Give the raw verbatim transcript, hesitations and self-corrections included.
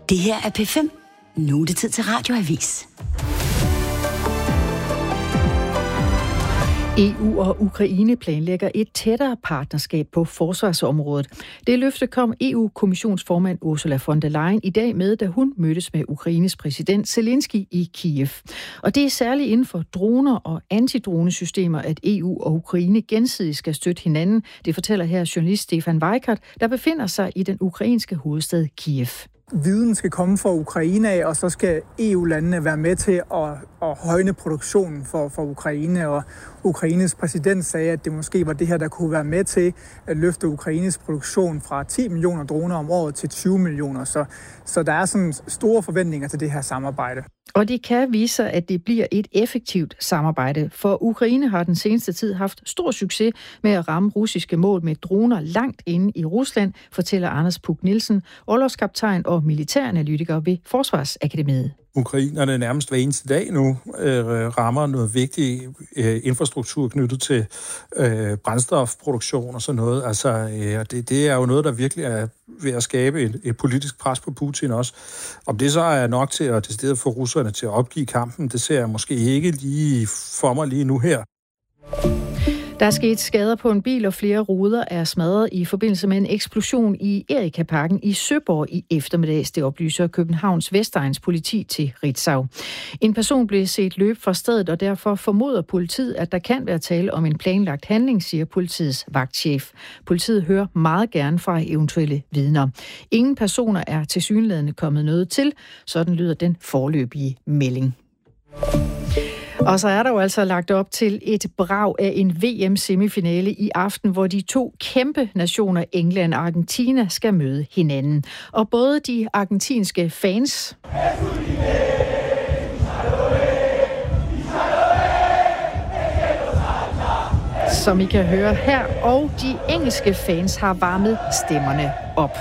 Det her er P fem. Nu er det tid til Radioavis. E U og Ukraine planlægger et tættere partnerskab på forsvarsområdet. Det løfte kom E U-kommissionsformand Ursula von der Leyen i dag med, da hun mødtes med Ukraines præsident Zelensky i Kiev. Og det er særligt inden for droner og antidronesystemer, at E U og Ukraine gensidigt skal støtte hinanden. Det fortæller her journalist Stefan Weikart, der befinder sig i den ukrainske hovedstad Kiev. Viden skal komme fra Ukraine af, og så skal E U-landene være med til at, at højne produktionen for, for Ukraine. Og Ukraines præsident sagde, at det måske var det her, der kunne være med til at løfte Ukraines produktion fra ti millioner droner om året til tyve millioner. Så, så der er sådan store forventninger til det her samarbejde. Og det kan vise sig, at det bliver et effektivt samarbejde, for Ukraine har den seneste tid haft stor succes med at ramme russiske mål med droner langt inde i Rusland, fortæller Anders Puk Nielsen, orlogskaptajn og militæranalytiker ved Forsvarsakademiet. Ukrainerne nærmest hver eneste dag nu øh, rammer noget vigtig øh, infrastruktur knyttet til øh, brændstofproduktion og sådan noget. Altså, øh, det, det er jo noget, der virkelig er ved at skabe et, et politisk pres på Putin også. Om det så er nok til at decideret få russerne til at opgive kampen, det ser jeg måske ikke lige for mig lige nu her. Der er sket skader på en bil, og flere ruder er smadret i forbindelse med en eksplosion i Erika-parken i Søborg i eftermiddags. Det oplyser Københavns Vestegns politi til Ritzau. En person blev set løbe fra stedet, og derfor formoder politiet, at der kan være tale om en planlagt handling, siger politiets vagtchef. Politiet hører meget gerne fra eventuelle vidner. Ingen personer er tilsyneladende kommet noget til. Sådan lyder den foreløbige melding. Og så er der jo altså lagt op til et brag af en V M-semifinale i aften, hvor de to kæmpe nationer, England og Argentina, skal møde hinanden. Og både de argentinske fans, som I kan høre her, og de engelske fans har varmet stemmerne op.